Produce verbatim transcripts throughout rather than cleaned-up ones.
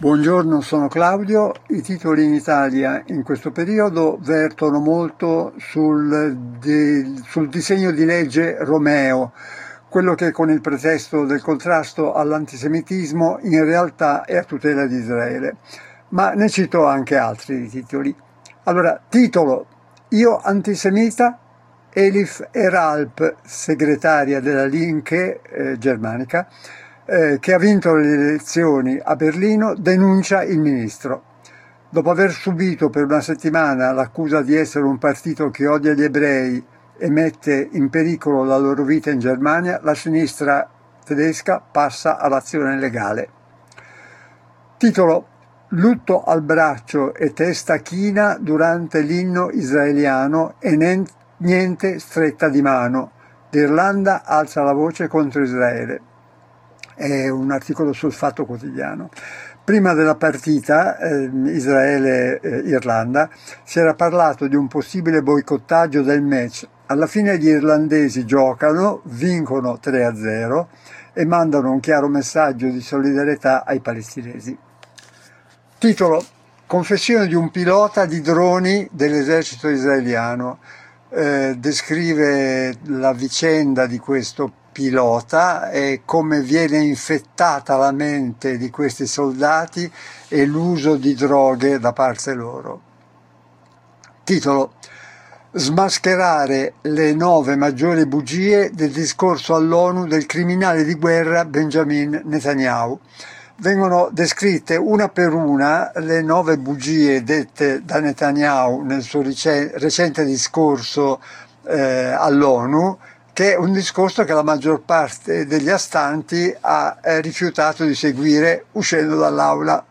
Buongiorno, sono Claudio. I titoli in Italia in questo periodo vertono molto sul, di, sul disegno di legge Romeo, quello che con il pretesto del contrasto all'antisemitismo in realtà è a tutela di Israele. Ma ne cito anche altri titoli. Allora, titolo: Io antisemita? Elif Eralp, segretaria della Linke eh, germanica, eh, che ha vinto le elezioni a Berlino, denuncia il ministro. Dopo aver subito per una settimana l'accusa di essere un partito che odia gli ebrei e mette in pericolo la loro vita in Germania, la sinistra tedesca passa all'azione legale. Titolo: Lutto al braccio e testa china durante l'inno israeliano e niente stretta di mano. L'Irlanda alza la voce contro Israele. È un articolo sul Fatto Quotidiano. Prima della partita eh, Israele-Irlanda si era parlato di un possibile boicottaggio del match. Alla fine gli irlandesi giocano, vincono tre a zero e mandano un chiaro messaggio di solidarietà ai palestinesi. Titolo: Confessione di un pilota di droni dell'esercito israeliano. Eh, descrive la vicenda di questo pilota e come viene infettata la mente di questi soldati e l'uso di droghe da parte loro. Titolo: Smascherare le nove maggiori bugie del discorso all'ONU del criminale di guerra Benjamin Netanyahu. Vengono descritte una per una le nove bugie dette da Netanyahu nel suo recente discorso eh, all'ONU, che è un discorso che la maggior parte degli astanti ha eh, rifiutato di seguire uscendo dall'aula.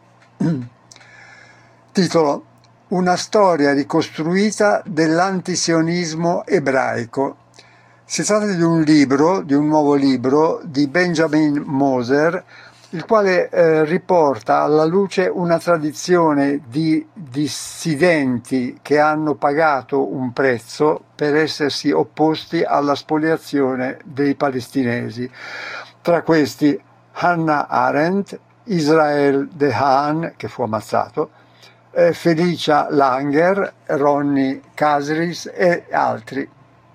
Titolo: Una storia ricostruita dell'antisionismo ebraico. Si tratta di un libro, di un nuovo libro di Benjamin Moser, il quale eh, riporta alla luce una tradizione di dissidenti che hanno pagato un prezzo per essersi opposti alla spoliazione dei palestinesi. Tra questi Hannah Arendt, Israel Dehaan, che fu ammazzato, eh, Felicia Langer, Ronnie Kasris e altri.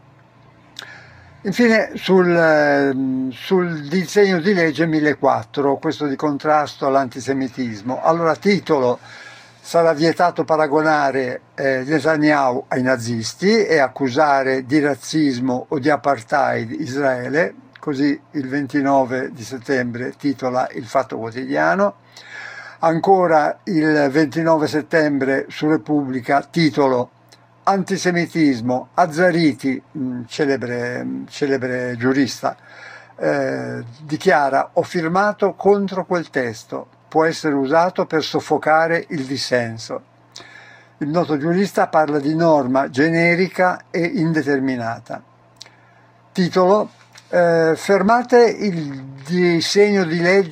Infine sul, sul disegno di legge millequattro, questo di contrasto all'antisemitismo. Allora, titolo: sarà vietato paragonare eh, Netanyahu ai nazisti e accusare di razzismo o di apartheid Israele, così il ventinove di settembre titola il Fatto Quotidiano. Ancora il ventinove settembre su Repubblica, titolo: Antisemitismo, Azzariti, celebre, celebre giurista, eh, dichiara: ho firmato contro quel testo, può essere usato per soffocare il dissenso. Il noto giurista parla di norma generica e indeterminata. Titolo: eh, fermate il disegno di legge